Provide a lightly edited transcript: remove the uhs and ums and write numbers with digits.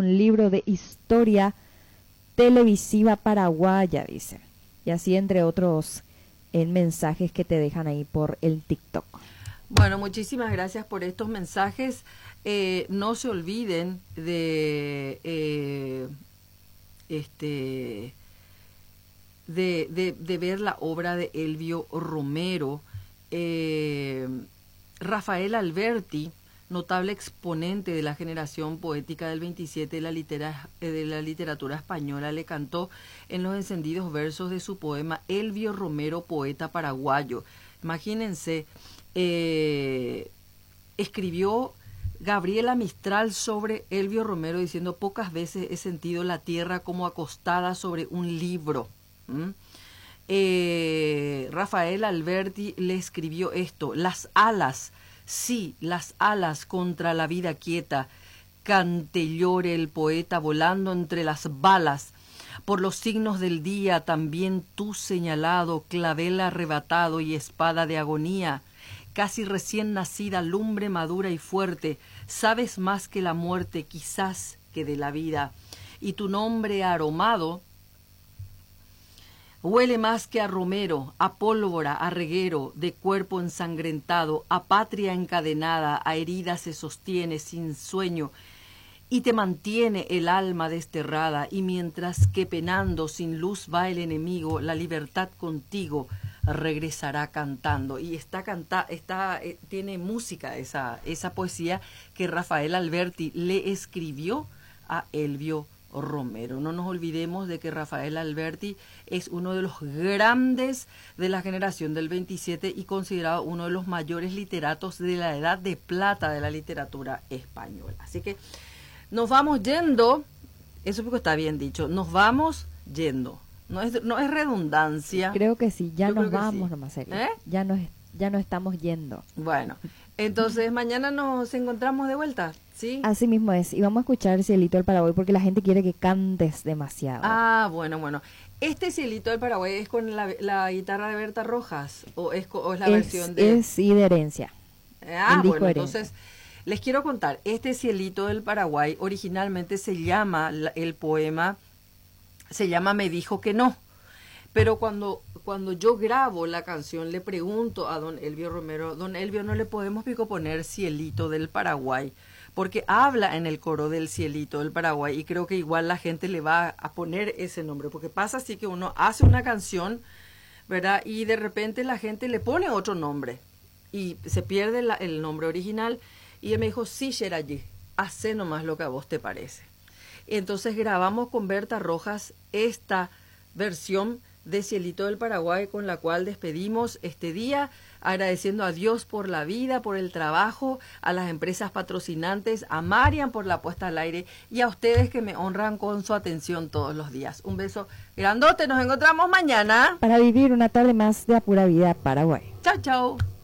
un libro de historia televisiva paraguaya, dice. Y así entre otros mensajes que te dejan ahí por el TikTok. Bueno, muchísimas gracias por estos mensajes. No se olviden de de ver la obra de Elvio Romero. Rafael Alberti, notable exponente de la generación poética del 27 de la literatura española, le cantó en los encendidos versos de su poema Elvio Romero, poeta paraguayo. Imagínense, escribió Gabriela Mistral sobre Elvio Romero diciendo: pocas veces he sentido la tierra como acostada sobre un libro. Rafael Alberti le escribió esto: las alas, sí, las alas contra la vida quieta, cante llore el poeta volando entre las balas, por los signos del día también tú señalado, clavel arrebatado y espada de agonía, casi recién nacida, lumbre madura y fuerte, sabes más que la muerte, quizás que de la vida, y tu nombre aromado huele más que a romero, a pólvora, a reguero, de cuerpo ensangrentado, a patria encadenada, a herida se sostiene sin sueño, y te mantiene el alma desterrada, y mientras que penando sin luz va el enemigo, la libertad contigo regresará cantando. Y tiene música esa poesía que Rafael Alberti le escribió a Elvio Romero. No nos olvidemos de que Rafael Alberti es uno de los grandes de la generación del 27 y considerado uno de los mayores literatos de la edad de plata de la literatura española. Así que nos vamos yendo, eso porque está bien dicho, nos vamos yendo. No es redundancia. Creo que sí, ya Yo nos creo que vamos sí. nomás, Celia. Ya nos estamos yendo. Bueno, entonces mañana nos encontramos de vuelta, ¿sí? Así mismo es. Y vamos a escuchar Cielito del Paraguay porque la gente quiere que cantes demasiado. Ah, bueno. ¿Este Cielito del Paraguay es con la guitarra de Berta Rojas o es la versión de...? Es sí, de herencia. Ah, bueno, entonces les quiero contar. Este Cielito del Paraguay originalmente el poema se llama Me dijo que no. Pero cuando yo grabo la canción le pregunto a don Elvio Romero: don Elvio, ¿no le podemos poner Cielito del Paraguay? Porque habla en el coro del Cielito del Paraguay y creo que igual la gente le va a poner ese nombre. Porque pasa así que uno hace una canción, ¿verdad? Y de repente la gente le pone otro nombre y se pierde el nombre original. Y él me dijo: sí, Sherayi, hace nomás lo que a vos te parece. Entonces grabamos con Berta Rojas esta versión de Cielito del Paraguay, con la cual despedimos este día, agradeciendo a Dios por la vida, por el trabajo, a las empresas patrocinantes, a Marian por la puesta al aire y a ustedes que me honran con su atención todos los días. Un beso grandote, nos encontramos mañana para vivir una tarde más de A Pura Vida Paraguay. Chao, chao.